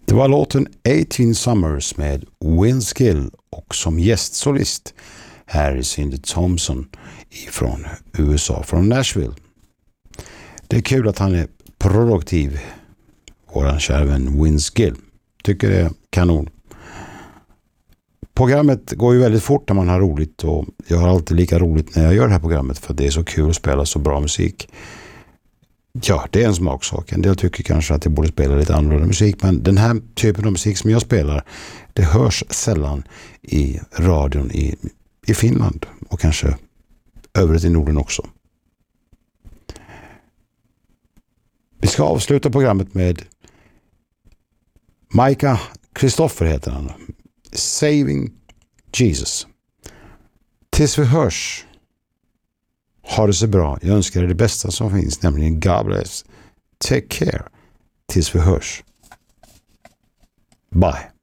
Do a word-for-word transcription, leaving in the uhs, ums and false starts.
Det var låten eighteen Summers med Winskill och som gästsolist Harry Cindy Thompson från U S A, från Nashville. Det är kul att han är produktiv, våran kära vän Winskill. Tycker det är kanon. Programmet går ju väldigt fort när man har roligt, och jag har alltid lika roligt när jag gör det här programmet, för det är så kul att spela så bra musik. Ja, det är en smaksak. En del tycker kanske att jag borde spela lite annorlunda musik, men den här typen av musik som jag spelar, det hörs sällan i radion i, i Finland och kanske övrigt i Norden också. Vi ska avsluta programmet med Micah Christopher heter han. Saving Jesus. Tills vi hörs. Ha det så bra. Jag önskar er det bästa som finns, nämligen God bless. Take care. Tills vi hörs. Bye.